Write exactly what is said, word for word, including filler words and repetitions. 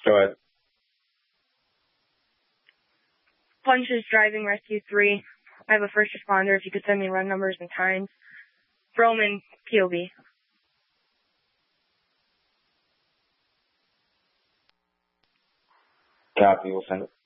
Go ahead. Punches Driving Rescue three. I have a first responder. If you could send me run numbers and times. Roman, P O V. Copy. We'll send it.